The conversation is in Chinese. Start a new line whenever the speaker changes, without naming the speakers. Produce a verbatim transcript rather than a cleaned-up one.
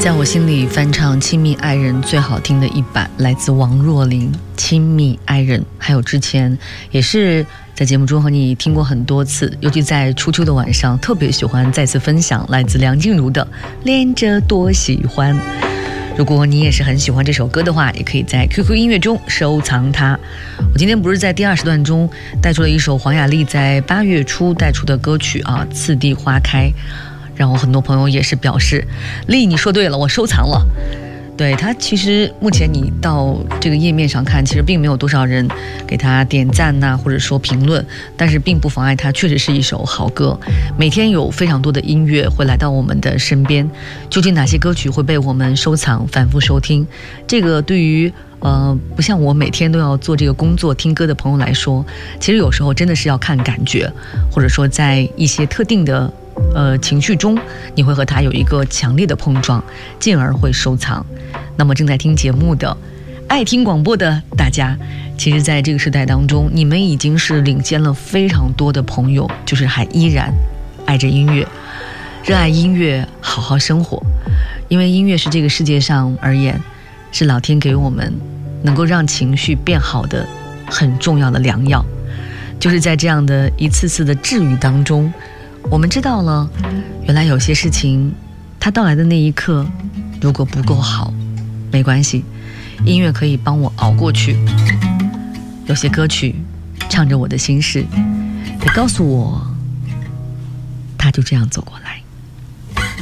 在我心里翻唱《亲密爱人》最好听的一版来自王若琳《亲密爱人》，还有之前也是在节目中和你听过很多次，尤其在初秋的晚上特别喜欢再次分享来自梁静茹的《恋着多喜欢》。如果你也是很喜欢这首歌的话，也可以在 Q Q 音乐中收藏它。我今天不是在第二时段中带出了一首黄雅莉在八月初带出的歌曲啊，《次第花开》，让我很多朋友也是表示，丽你说对了，我收藏了。对，它其实目前你到这个页面上看，其实并没有多少人给它点赞呐、啊，或者说评论，但是并不妨碍它确实是一首好歌。每天有非常多的音乐会来到我们的身边，究竟哪些歌曲会被我们收藏反复收听，这个对于呃不像我每天都要做这个工作听歌的朋友来说，其实有时候真的是要看感觉，或者说在一些特定的呃情绪中，你会和它有一个强烈的碰撞，进而会收藏。那么正在听节目的爱听广播的大家，其实在这个时代当中，你们已经是领先了非常多的朋友，就是还依然爱着音乐，热爱音乐，好好生活。因为音乐是这个世界上而言，是老天给我们能够让情绪变好的很重要的良药。就是在这样的一次次的治愈当中，我们知道了原来有些事情它到来的那一刻如果不够好，没关系，音乐可以帮我熬过去。有些歌曲唱着我的心事，也告诉我它就这样走过来。